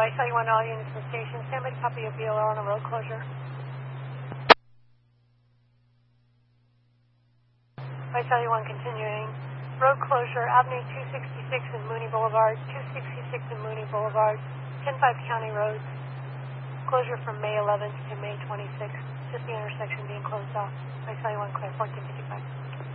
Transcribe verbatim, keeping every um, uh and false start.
Vice one, all units in station. Stand by to copy a B O L on a road closure. Vice one, continuing. Road closure, Avenue two sixty-six and Mooney Boulevard, two sixty-six and Mooney Boulevard, ten five County Roads. Closure from May eleventh to May twenty-sixth. Just the intersection being closed off. Vice one, clear, fourteen fifty-five.